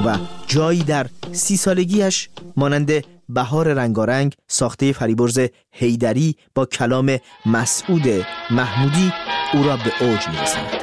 و جایی در 30 سالگیش مانند بهار رنگارنگ ساخته فریبرز حیدری با کلام مسعود محمودی او را به اوج می‌رساند.